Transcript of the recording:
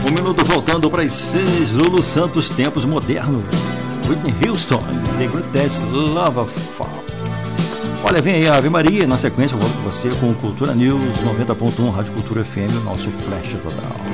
Um minuto faltando para as 6. Lulu Santos, Tempos Modernos. Whitney Houston, The Greatest Love of All. Olha, vem aí a Ave Maria. Na sequência eu volto com você com Cultura News 90.1 Rádio Cultura FM, o nosso flash total.